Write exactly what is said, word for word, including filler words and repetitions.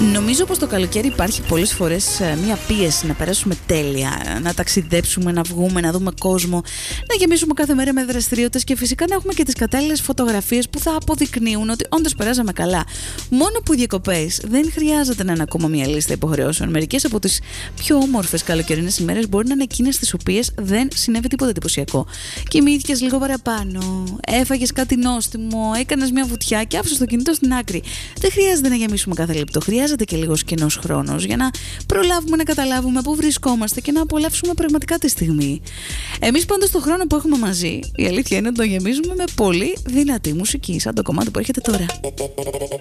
Νομίζω πως το καλοκαίρι υπάρχει πολλές φορές μια πίεση να περάσουμε τέλεια, να ταξιδέψουμε, να βγούμε, να δούμε κόσμο, να γεμίσουμε κάθε μέρα με δραστηριότητες και φυσικά να έχουμε και τις κατάλληλες φωτογραφίες που θα αποδεικνύουν ότι όντως περάσαμε καλά. Μόνο που οι διακοπές δεν χρειάζεται να είναι ακόμα μια λίστα υποχρεώσεων. Μερικές από τις πιο όμορφες καλοκαιρινές ημέρες μπορεί να είναι εκείνες στις οποίες δεν συνέβη τίποτα εντυπωσιακό. Κοιμήθηκες λίγο παραπάνω, έφαγες κάτι νόστιμο, έκανες μια βουτιά και άφησες το κινητό στην άκρη. Δεν χρειάζεται να γεμίσουμε κάθε λεπτό. Χρειάζεται και λίγος κενός χρόνος για να προλάβουμε να καταλάβουμε πού βρισκόμαστε και να απολαύσουμε πραγματικά τη στιγμή. Εμείς πάντως τον χρόνο που έχουμε μαζί, η αλήθεια είναι ότι το γεμίζουμε με πολύ δυνατή μουσική, σαν το κομμάτι που έρχεται τώρα.